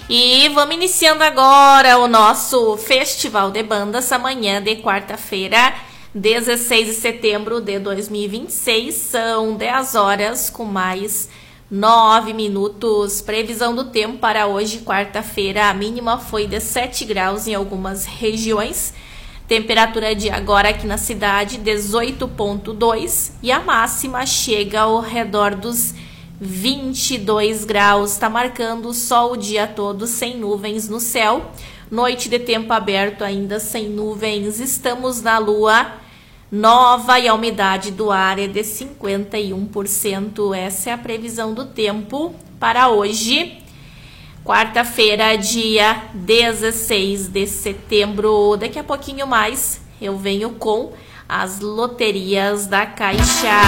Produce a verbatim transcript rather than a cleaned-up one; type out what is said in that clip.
E vamos iniciando agora o nosso Festival de Bandas, amanhã de quarta-feira, dezesseis de setembro de dois mil e vinte e seis, são dez horas com mais nove minutos. Previsão do tempo para hoje, quarta-feira, a mínima foi de sete graus em algumas regiões, temperatura de agora aqui na cidade dezoito ponto dois e a máxima chega ao redor dos vinte e dois graus, está marcando sol o dia todo sem nuvens no céu, noite de tempo aberto ainda sem nuvens, estamos na lua nova e a umidade do ar é de cinquenta e um por cento, essa é a previsão do tempo para hoje, quarta-feira, dia dezesseis de setembro, daqui a pouquinho mais eu venho com as loterias da Caixa.